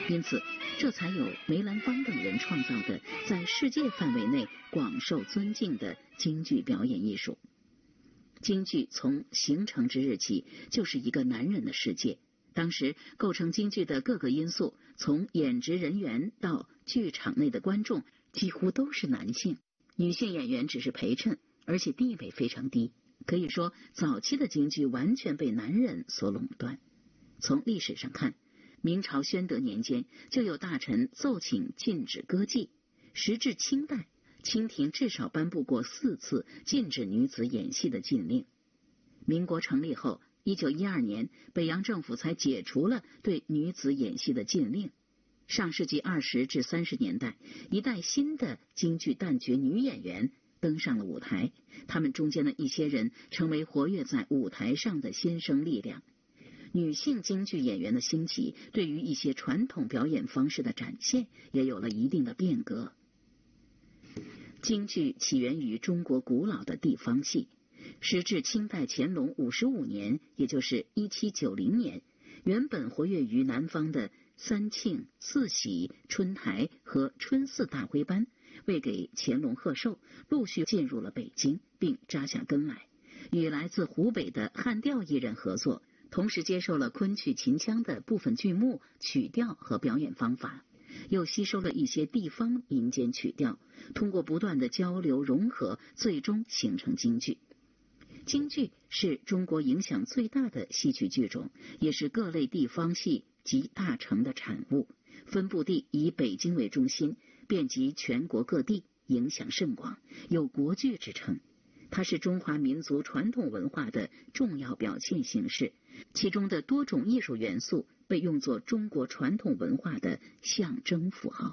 因此这才有梅兰芳等人创造的在世界范围内广受尊敬的京剧表演艺术。京剧从形成之日起就是一个男人的世界，当时构成京剧的各个因素，从演职人员到剧场内的观众几乎都是男性，女性演员只是陪衬，而且地位非常低。可以说早期的京剧完全被男人所垄断。从历史上看，明朝宣德年间就有大臣奏请禁止歌妓，时至清代，清廷至少颁布过4次禁止女子演戏的禁令。民国成立后，1912年北洋政府才解除了对女子演戏的禁令。上世纪20至30年代，一代新的京剧旦角女演员登上了舞台，他们中间的一些人成为活跃在舞台上的新生力量。女性京剧演员的兴起，对于一些传统表演方式的展现也有了一定的变革。京剧起源于中国古老的地方戏，时至清代乾隆55年，也就是1790年，原本活跃于南方的三庆、四喜、春台和春四大徽班，为给乾隆贺寿，陆续进入了北京，并扎下根来，与来自湖北的汉调艺人合作，同时接受了昆曲秦腔的部分剧目、曲调和表演方法，又吸收了一些地方民间曲调，通过不断的交流融合，最终形成京剧。京剧是中国影响最大的戏曲剧种，也是各类地方戏及大成的产物，分布地以北京为中心，遍及全国各地，影响甚广，有国剧之称。它是中华民族传统文化的重要表现形式，其中的多种艺术元素被用作中国传统文化的象征符号。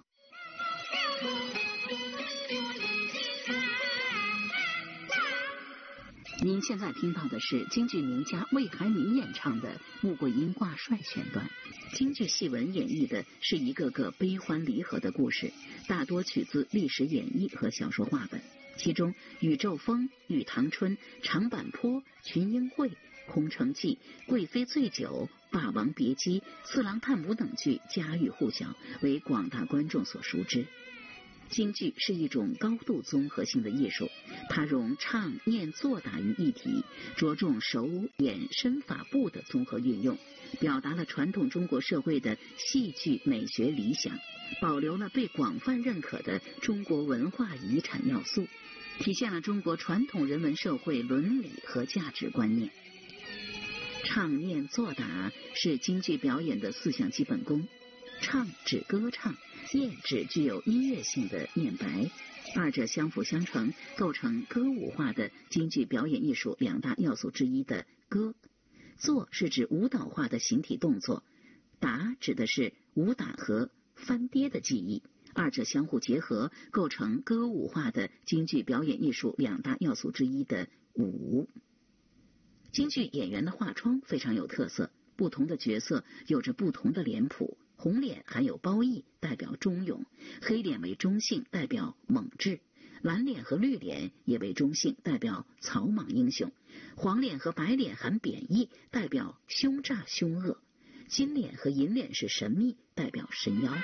您现在听到的是京剧名家魏海敏演唱的《穆桂英挂帅》选段。京剧戏文演绎的是一个个悲欢离合的故事，大多取自历史演绎和小说话本，其中《宇宙风》《玉堂春》《长坂坡》《群英会》《空城计》《贵妃醉酒》《霸王别姬》《四郎探母》等剧家喻户晓，为广大观众所熟知。京剧是一种高度综合性的艺术，它融唱、念、做、打于一体，着重手、眼、身、法、步的综合运用，表达了传统中国社会的戏剧美学理想，保留了被广泛认可的中国文化遗产要素，体现了中国传统人文社会伦理和价值观念。唱、念、做、打是京剧表演的4项基本功。唱指歌唱，念指具有音乐性的念白，二者相辅相成，构成歌舞化的京剧表演艺术2大要素之一的歌。做是指舞蹈化的形体动作，打指的是武打和翻跌的技艺，二者相互结合，构成歌舞化的京剧表演艺术2大要素之一的舞。京剧演员的化妆非常有特色，不同的角色有着不同的脸谱，红脸含有褒义，代表忠勇；黑脸为中性，代表猛志；蓝脸和绿脸也为中性，代表草莽英雄；黄脸和白脸含贬义，代表凶诈凶恶；金脸和银脸是神秘，代表神妖。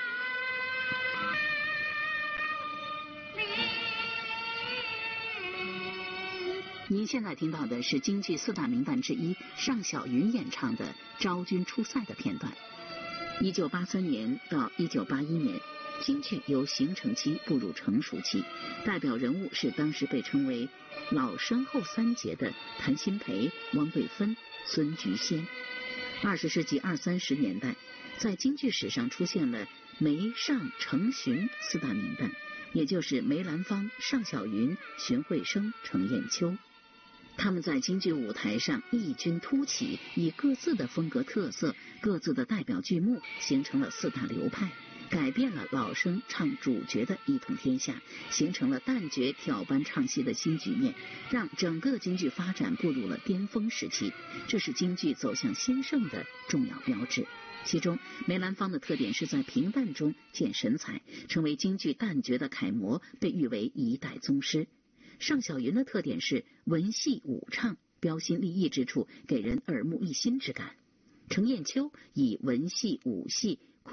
您现在听到的是京剧4大名旦之一尚小云演唱的《昭君出塞》的片段。1983年到1981年，京剧由形成期步入成熟期，代表人物是当时被称为老生后3杰的谭鑫培、汪桂芬、孙菊仙。20世纪20、30年代，在京剧史上出现了梅、尚、程、荀4大名旦，也就是梅兰芳、尚小云、荀慧生、程砚秋。他们在京剧舞台上异军突起，以各自的风格特色、各自的代表剧目，形成了4大流派，改变了老生唱主角的一统天下，形成了旦角挑班唱戏的新局面，让整个京剧发展步入了巅峰时期，这是京剧走向兴盛的重要标志。其中梅兰芳的特点是在平淡中见神采，成为京剧旦角的楷模，被誉为一代宗师。尚小云的特点是文戏武唱，标新立异之处给人耳目一新之感。程砚秋以文戏武戏